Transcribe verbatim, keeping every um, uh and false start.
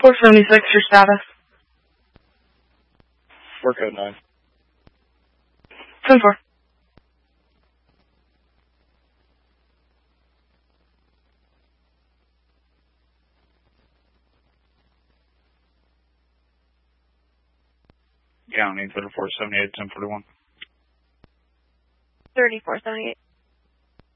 four seventy-six, your status. four code nine. ten four. County thirty-four seventy-eight, ten forty-one. thirty-four seventy-eight.